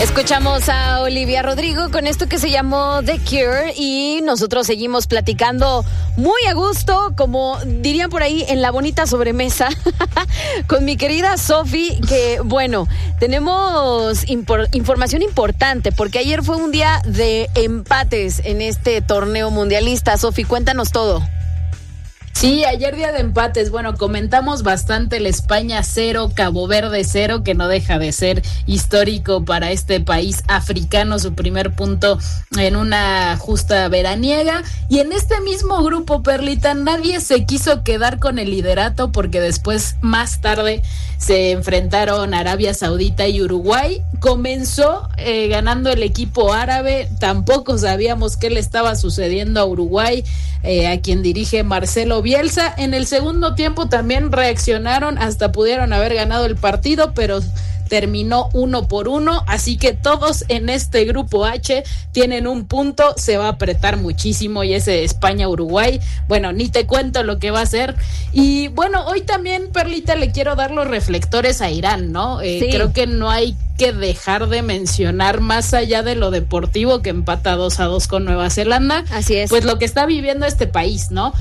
Escuchamos a Olivia Rodrigo con esto que se llamó The Cure y nosotros seguimos platicando muy a gusto, como dirían por ahí, en la bonita sobremesa con mi querida Sofi, que bueno, tenemos información importante porque ayer fue un día de empates en este torneo mundialista. Sofi, cuéntanos todo. Sí, ayer día de empates. Bueno, comentamos bastante el España 0, Cabo Verde 0, que no deja de ser histórico para este país africano, su primer punto en una justa veraniega. Y en este mismo grupo, Perlita, nadie se quiso quedar con el liderato porque después, más tarde, se enfrentaron Arabia Saudita y Uruguay. Comenzó ganando el equipo árabe. Tampoco sabíamos qué le estaba sucediendo a Uruguay, a quien dirige Marcelo Bielsa. En el segundo tiempo también reaccionaron, hasta pudieron haber ganado el partido, pero terminó 1-1, así que todos en este grupo H tienen un punto. Se va a apretar muchísimo y ese España-Uruguay, bueno, ni te cuento lo que va a ser. Y bueno, hoy también, Perlita, le quiero dar los reflectores a Irán, ¿no? Sí. Creo que no hay que dejar de mencionar, más allá de lo deportivo, que empata 2-2 con Nueva Zelanda. Así es. Pues lo que está viviendo este país, ¿no?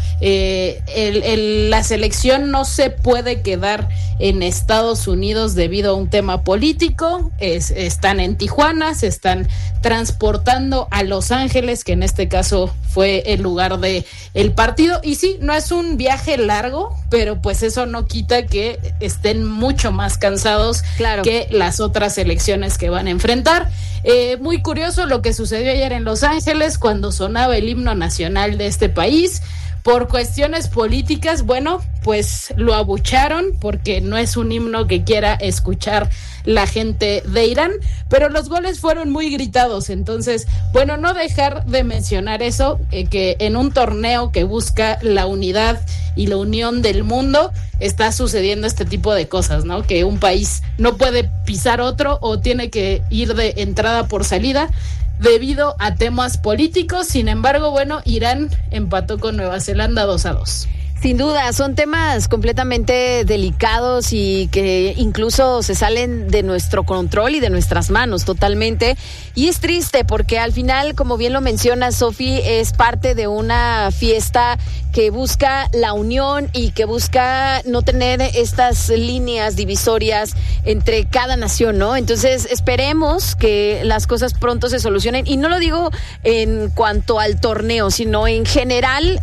La selección no se puede quedar en Estados Unidos debido a un tema político. Están en Tijuana, se están transportando a Los Ángeles, que en este caso fue el lugar de el partido. Y sí, no es un viaje largo, pero pues eso no quita que estén mucho más cansados, claro, que las otras elecciones que van a enfrentar. Muy curioso lo que sucedió ayer en Los Ángeles cuando sonaba el himno nacional de este país. Por cuestiones políticas, bueno, pues lo abucharon porque no es un himno que quiera escuchar la gente de Irán, pero los goles fueron muy gritados. Entonces, bueno, no dejar de mencionar eso, que en un torneo que busca la unidad y la unión del mundo, está sucediendo este tipo de cosas, ¿no? Que un país no puede pisar otro o tiene que ir de entrada por salida debido a temas políticos. Sin embargo, bueno, Irán empató con Nueva Zelanda 2-2. Sin duda, son temas completamente delicados y que incluso se salen de nuestro control y de nuestras manos totalmente. Y es triste porque al final, como bien lo menciona Sofi, es parte de una fiesta que busca la unión y que busca no tener estas líneas divisorias entre cada nación, ¿no? Entonces, esperemos que las cosas pronto se solucionen. Y no lo digo en cuanto al torneo, sino en general,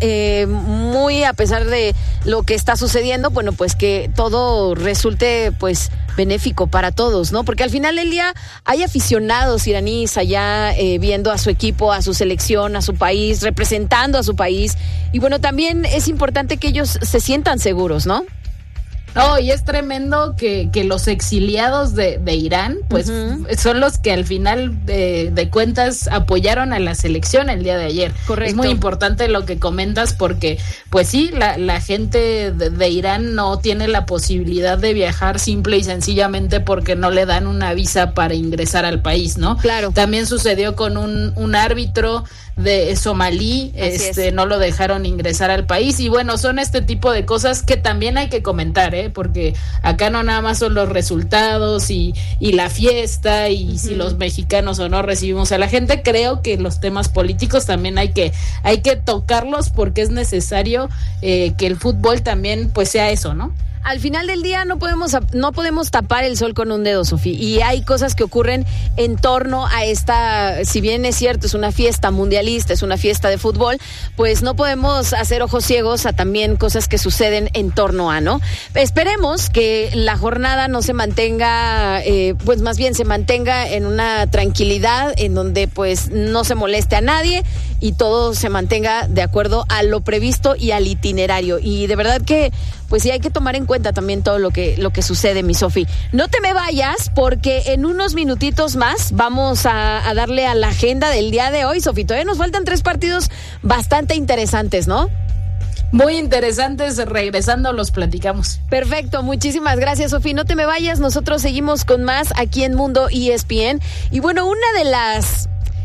muy a pesar de lo que está sucediendo, bueno, pues que todo resulte pues benéfico para todos, ¿no? Porque al final del día hay aficionados iraníes allá viendo a su equipo, a su selección, a su país, representando a su país, y bueno, también es importante que ellos se sientan seguros, ¿no? No, y es tremendo que los exiliados de Irán, pues son los que al final de cuentas apoyaron a la selección el día de ayer. Correcto. Es muy importante lo que comentas porque, pues sí, la gente de Irán no tiene la posibilidad de viajar simple y sencillamente porque no le dan una visa para ingresar al país, ¿no? Claro. También sucedió con un árbitro de somalí, no lo dejaron ingresar al país. Y bueno, son este tipo de cosas que también hay que comentar, porque acá no nada más son los resultados y la fiesta y si los mexicanos o no recibimos a la gente. Creo que los temas políticos también hay que tocarlos porque es necesario que el fútbol también pues sea eso, ¿no? Al final del día no podemos tapar el sol con un dedo, Sofi, y hay cosas que ocurren en torno a esta, si bien es cierto, es una fiesta mundialista, es una fiesta de fútbol, pues no podemos hacer ojos ciegos a también cosas que suceden en torno a, ¿no? Esperemos que la jornada no se mantenga, pues más bien se mantenga en una tranquilidad en donde pues no se moleste a nadie y todo se mantenga de acuerdo a lo previsto y al itinerario. Y de verdad que pues sí hay que tomar en cuenta también todo lo que sucede, mi Sofi. No te me vayas porque en unos minutitos más vamos a darle a la agenda del día de hoy, Sofi. Todavía nos faltan 3 partidos bastante interesantes, ¿no? Muy interesantes, regresando los platicamos. Perfecto, muchísimas gracias, Sofi. No te me vayas, nosotros seguimos con más aquí en Mundo ESPN. Y bueno, una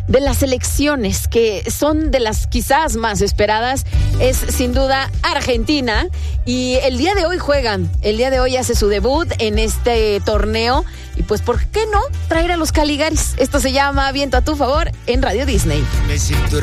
de las selecciones que son de las quizás más esperadas es sin duda Argentina, y el día de hoy juegan, el día de hoy hace su debut en este torneo, y pues ¿por qué no traer a los Caligaris? Esto se llama Viento a tu favor en Radio Disney. Me siento